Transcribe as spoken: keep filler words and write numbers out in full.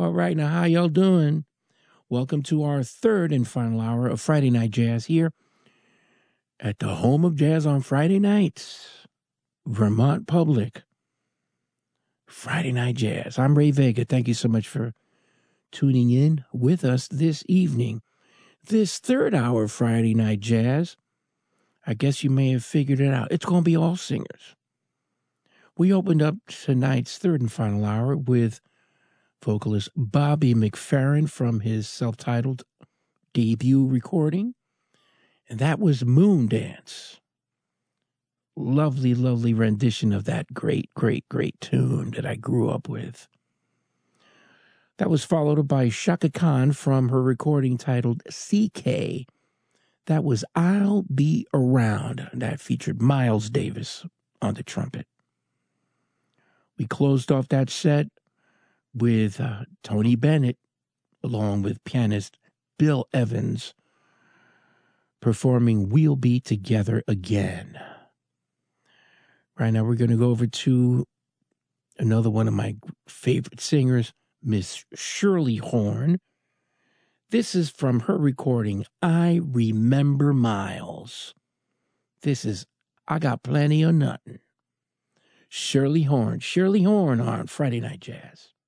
All right, now how y'all doing? Welcome to our third and final hour of Friday Night Jazz here at the home of jazz on Friday nights, Vermont Public. Friday Night Jazz. I'm Ray Vega. Thank you so much for tuning in with us this evening. This third hour of Friday Night Jazz, I guess you may have figured it out. It's going to be all singers. We opened up tonight's third and final hour with vocalist Bobby McFerrin from his self-titled debut recording, and that was Moondance. Lovely, lovely rendition of that great, great, great tune that I grew up with. That was followed by Chaka Khan from her recording titled C K. That was I'll Be Around. That featured Miles Davis on the trumpet. We closed off that set with uh, Tony Bennett, along with pianist Bill Evans, performing We'll Be Together Again. Right now, we're going to go over to another one of my favorite singers, Miss Shirley Horn. This is from her recording, I Remember Miles. This is I Got Plenty of Nothing. Shirley Horn. Shirley Horn on Friday Night Jazz.